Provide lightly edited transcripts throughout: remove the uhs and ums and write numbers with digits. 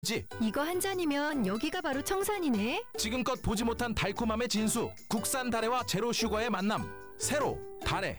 이거 한 잔이면 여기가 바로 청산이네. 지금껏 보지 못한 달콤함의 진수, 국산 다래와 제로 슈거의 만남. 세로 다래.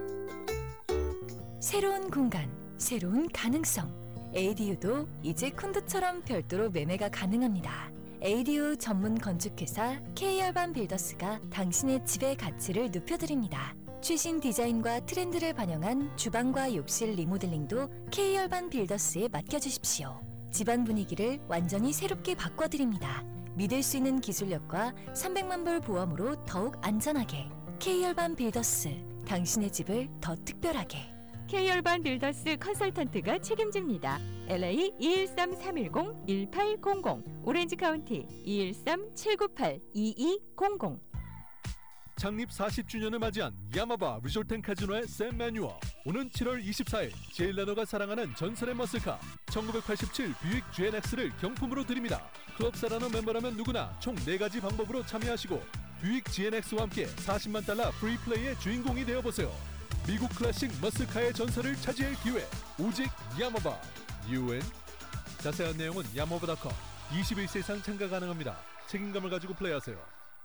새로운 공간, 새로운 가능성. ADU도 이제 콘도처럼 별도로 매매가 가능합니다. ADU 전문 건축회사 K열반 빌더스가 당신의 집의 가치를 높여드립니다. 최신 디자인과 트렌드를 반영한 주방과 욕실 리모델링도 K열반 빌더스에 맡겨주십시오. 집안 분위기를 완전히 새롭게 바꿔드립니다. 믿을 수 있는 기술력과 300만 불 보험으로 더욱 안전하게. K열반 빌더스, 당신의 집을 더 특별하게. K열반 빌더스 컨설턴트가 책임집니다. LA 213-310-1800, 오렌지 카운티 213-798-2200. 창립 40주년을 맞이한 야마바 리조트앤카지노의 샘 매뉴얼. 오는 7월 24일 제일라너가 사랑하는 전설의 머슬카 1987 뷰익 GNX를 경품으로 드립니다. 클럽 사라너 멤버라면 누구나 총 4가지 방법으로 참여하시고 뷰익 GNX와 함께 40만 달러 프리 플레이의 주인공이 되어보세요. 미국 클래식 머슬카의 전설을 차지할 기회, 오직 야마바. UN. 자세한 내용은 야마바.com. 21세 이상 참가 가능합니다. 책임감을 가지고 플레이하세요.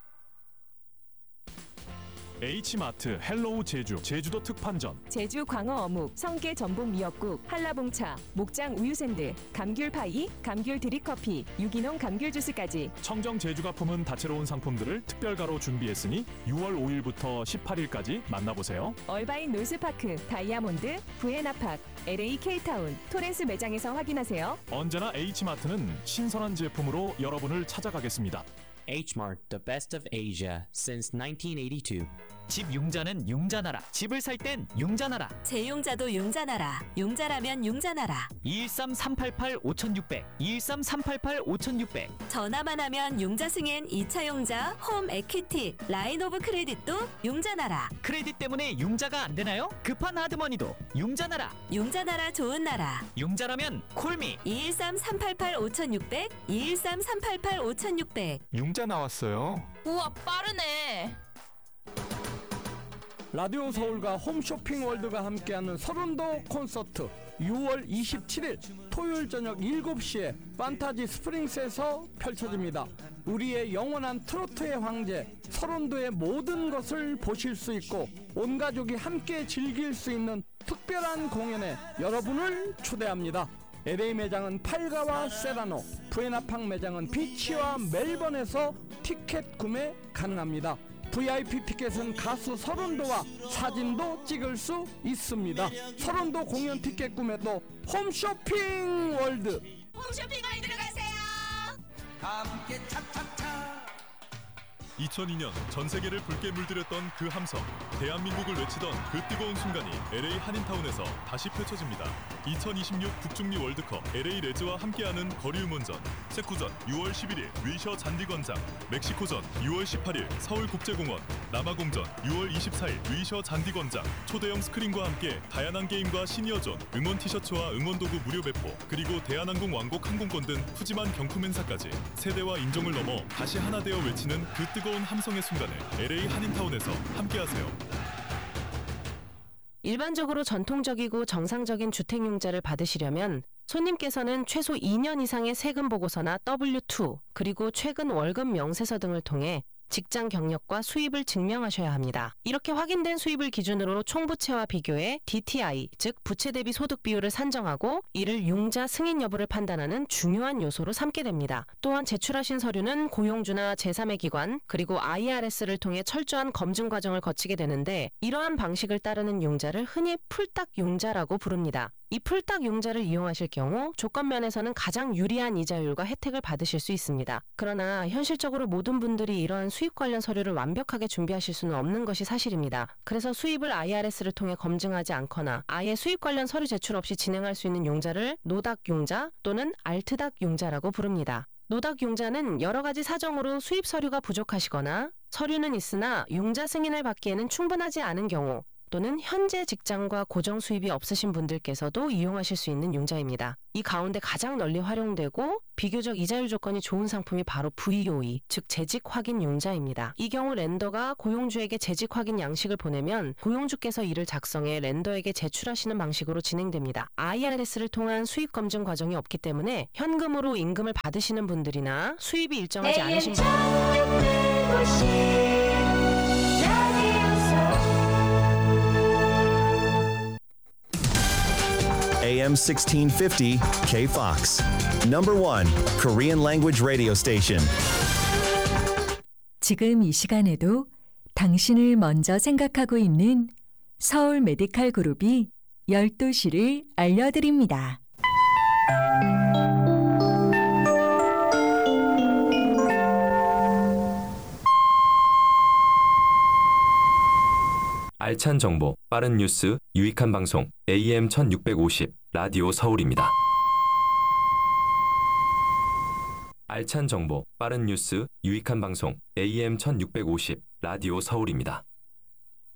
H마트 헬로우 제주 제주도 특판전. 제주 광어 어묵, 성게 전복 미역국, 한라봉차, 목장 우유 샌드, 감귤 파이, 감귤 드립커피, 유기농 감귤 주스까지. 청정 제주가 품은 다채로운 상품들을 특별가로 준비했으니 6월 5일부터 18일까지 만나보세요. 얼바인 놀스파크, 다이아몬드, 부에나팍, LA K타운, 토렌스 매장에서 확인하세요. 언제나 H마트는 신선한 제품으로 여러분을 찾아가겠습니다. H-Mart, the best of Asia since 1982. 집 융자는 융자나라. 집을 살 땐 융자나라. 재융자도 융자나라. 융자라면 융자나라. 213-388-5600 213-388-5600. 전화만 하면 융자 승인 2차 융자, 홈 에퀴티, 라인 오브 크레딧도 융자나라. 크레딧 때문에 융자가 안 되나요? 급한 하드머니도 융자나라. 융자나라 좋은 나라. 융자라면 콜미. 213-388-5600 213-388-5600. 융자 나왔어요. 우와 빠르네. 라디오 서울과 홈쇼핑 월드가 함께하는 서른도 콘서트 6월 27일 토요일 저녁 7시에 판타지 스프링스에서 펼쳐집니다. 우리의 영원한 트로트의 황제 서른도의 모든 것을 보실 수 있고 온 가족이 함께 즐길 수 있는 특별한 공연에 여러분을 초대합니다. LA 매장은 팔가와 세라노, 부에나팍 매장은 비치와 멜번에서 티켓 구매 가능합니다. VIP 티켓은 가수 서른도와 사진도 찍을 수 있습니다. 서른도 공연 티켓 구매도 홈쇼핑 월드. 홈쇼핑 월드로 가세요. 함께 차차차. 2002년 전 세계를 붉게 물들였던 그 함성, 대한민국을 외치던 그 뜨거운 순간이 LA 한인타운에서 다시 펼쳐집니다. 2026 북중미 월드컵 LA 레즈와 함께하는 거리응원전, 세쿠전 6월 11일 위셔 잔디광장, 멕시코전 6월 18일 서울국제공원, 남아공전 6월 24일 위셔 잔디광장. 초대형 스크린과 함께 다양한 게임과 시니어존, 응원 티셔츠와 응원 도구 무료 배포, 그리고 대한항공 왕복 항공권 등 푸짐한 경품 행사까지 세대와 인종을 넘어 다시 하나 되어 외치는 그 뜨거운 함성의 순간을 LA 한인타운에서 함께하세요. 일반적으로 전통적이고 정상적인 주택융자를 받으시려면 손님께서는 최소 2년 이상의 세금 보고서나 W2 그리고 최근 월급 명세서 등을 통해 직장 경력과 수입을 증명하셔야 합니다. 이렇게 확인된 수입을 기준으로 총부채와 비교해 DTI, 즉 부채 대비 소득 비율을 산정하고 이를 융자 승인 여부를 판단하는 중요한 요소로 삼게 됩니다. 또한 제출하신 서류는 고용주나 제3의 기관 그리고 IRS를 통해 철저한 검증 과정을 거치게 되는데 이러한 방식을 따르는 융자를 흔히 풀딱 융자라고 부릅니다. 이 풀딱 융자를 이용하실 경우 조건 면에서는 가장 유리한 이자율과 혜택을 받으실 수 있습니다. 그러나 현실적으로 모든 분들이 이러한 수입 관련 서류를 완벽하게 준비하실 수는 없는 것이 사실입니다. 그래서 수입을 IRS를 통해 검증하지 않거나 아예 수입 관련 서류 제출 없이 진행할 수 있는 융자를 노닥 융자 또는 알트닥 융자라고 부릅니다. 노닥 융자는 여러 가지 사정으로 수입 서류가 부족하시거나 서류는 있으나 융자 승인을 받기에는 충분하지 않은 경우 또는 현재 직장과 고정 수입이 없으신 분들께서도 이용하실 수 있는 융자입니다. 이 가운데 가장 널리 활용되고 비교적 이자율 조건이 좋은 상품이 바로 VOE, 즉 재직 확인 융자입니다. 이 경우 렌더가 고용주에게 재직 확인 양식을 보내면 고용주께서 이를 작성해 렌더에게 제출하시는 방식으로 진행됩니다. IRS를 통한 수입 검증 과정이 없기 때문에 현금으로 임금을 받으시는 분들이나 수입이 일정하지 않으신 AM 1650 KFOX. Number 1 Korean language radio station. 지금 이 시간에도 당신을 먼저 생각하고 있는 서울 메디칼 그룹이 12시를 알려드립니다. 알찬 정보, 빠른 뉴스, 유익한 방송 AM 1650 라디오 서울입니다. 알찬 정보, 빠른 뉴스, 유익한 방송 AM 1650 라디오 서울입니다.